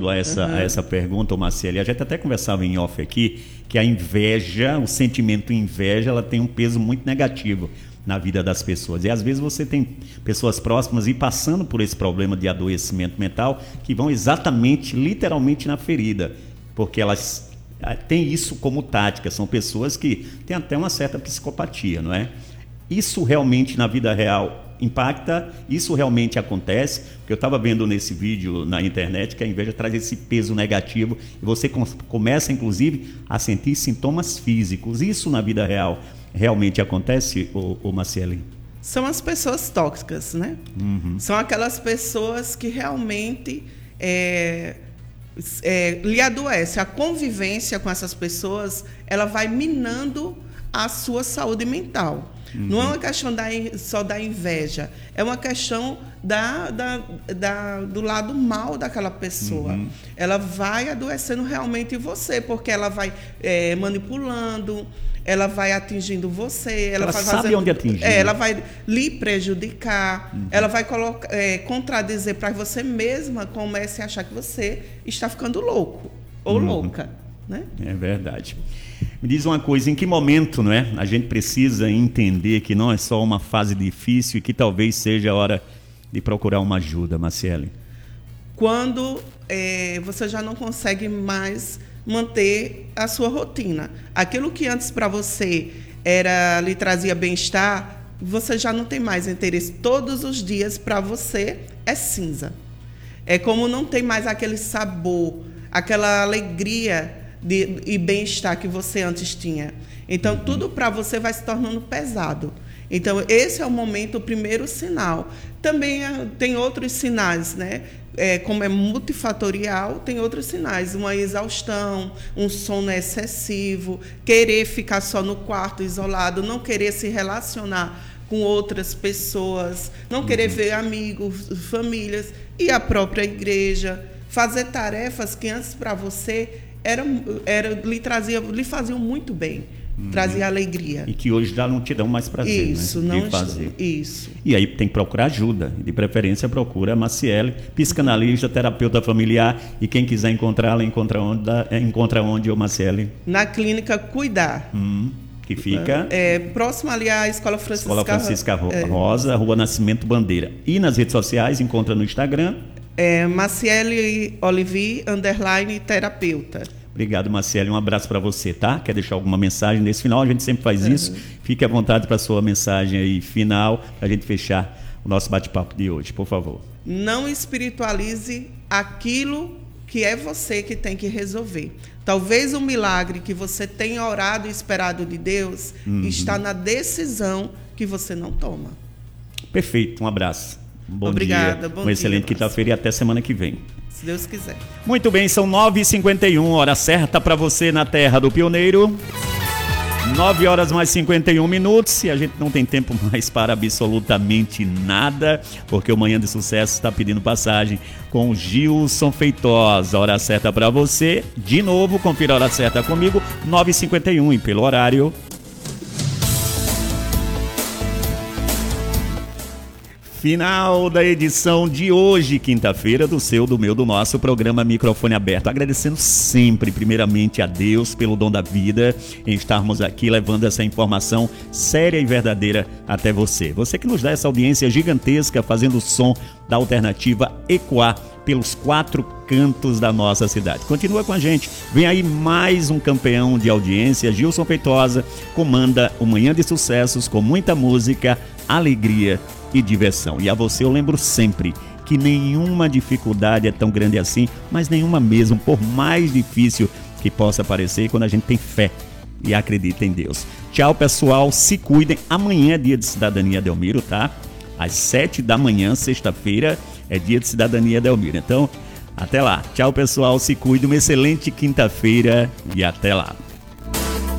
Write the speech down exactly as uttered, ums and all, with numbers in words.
voltando a essa, uhum. a essa pergunta, Marcele, a gente até conversava em off aqui, que a inveja, o sentimento inveja, ela tem um peso muito negativo na vida das pessoas. E às vezes você tem pessoas próximas e passando por esse problema de adoecimento mental que vão exatamente, literalmente na ferida, porque elas têm isso como tática, são pessoas que têm até uma certa psicopatia, não é? Isso realmente na vida real impacta, isso realmente acontece, porque eu estava vendo nesse vídeo na internet que a inveja traz esse peso negativo e você com, começa inclusive a sentir sintomas físicos. Isso na vida real realmente acontece, ô, ô Marcele? São as pessoas tóxicas, né? Uhum. São aquelas pessoas que realmente é, é, lhe adoece. A convivência com essas pessoas, ela vai minando a sua saúde mental. Uhum. Não é uma questão da, só da inveja, é uma questão da, da, da, do lado mal daquela pessoa. Uhum. Ela vai adoecendo realmente você, porque ela vai é, manipulando, ela vai atingindo você. Ela, ela vai sabe fazendo, onde atingir. É, ela vai lhe prejudicar, uhum. ela vai colocar, é, contradizer para que você mesma comece a achar que você está ficando louco ou uhum. louca. Né? É verdade. Me diz uma coisa, em que momento, não é? A gente precisa entender que não é só uma fase difícil e que talvez seja a hora de procurar uma ajuda, Marcele? Quando é, você já não consegue mais manter a sua rotina. Aquilo que antes para você era, lhe trazia bem-estar, você já não tem mais interesse. Todos os dias para você é cinza. É como não tem mais aquele sabor, aquela alegria de, e bem-estar que você antes tinha. Então, uhum. tudo para você vai se tornando pesado. Então, esse é o momento, o primeiro sinal. Também tem outros sinais, né? É, como é multifatorial, tem outros sinais. Uma exaustão, um sono excessivo, querer ficar só no quarto isolado, não querer se relacionar com outras pessoas, não uhum. querer ver amigos, famílias e a própria igreja. Fazer tarefas que antes para você era, era, lhe, trazia, lhe faziam muito bem. Uhum. Trazia alegria. E que hoje já não te dão mais prazer, isso, né? Não de fazer. Isso. E aí tem que procurar ajuda. De preferência, procura a Marcele, psicanalista, terapeuta familiar. E quem quiser encontrá-la, encontra onde, encontra onde, ô Marcele? Na clínica Cuidar. Hum, que fica... É, próximo ali à Escola Francisca, Escola Francisca Rosa, é. Rua Nascimento Bandeira. E nas redes sociais, encontra no Instagram... É, Marcele Olivier, underline, terapeuta. Obrigado, Marcele. Um abraço para você, tá? Quer deixar alguma mensagem nesse final? A gente sempre faz uhum. isso. Fique à vontade para a sua mensagem aí final, para a gente fechar o nosso bate-papo de hoje, por favor. Não espiritualize aquilo que é você que tem que resolver. Talvez o milagre que você tenha orado e esperado de Deus uhum. está na decisão que você não toma. Perfeito. Um abraço. Um bom Obrigada, dia. Bom Uma excelente quinta-feira e até semana que vem. Se Deus quiser. Muito bem, são nove e cinquenta e um, hora certa para você na Terra do Pioneiro. nove horas mais cinquenta e um minutos e a gente não tem tempo mais para absolutamente nada, porque o Manhã de Sucesso está pedindo passagem com o Gilson Feitosa. Hora certa para você. De novo, confira a hora certa comigo, nove e cinquenta e um e pelo horário... Final da edição de hoje, quinta-feira, do seu, do meu, do nosso programa Microfone Aberto. Agradecendo sempre, primeiramente, a Deus pelo dom da vida, em estarmos aqui levando essa informação séria e verdadeira até você. Você que nos dá essa audiência gigantesca, fazendo o som da alternativa ecoar pelos quatro cantos da nossa cidade. Continua com a gente. Vem aí mais um campeão de audiência. Gilson Feitosa comanda o Manhã de Sucessos com muita música, alegria e diversão. E a você eu lembro sempre que nenhuma dificuldade é tão grande assim, mas nenhuma mesmo, por mais difícil que possa parecer, quando a gente tem fé e acredita em Deus. Tchau, pessoal, se cuidem. Amanhã é dia de Cidadania Delmiro, tá? Às sete da manhã, sexta-feira, é dia de Cidadania Delmiro. Então, até lá. Tchau, pessoal, se cuidem. Uma excelente quinta-feira e até lá.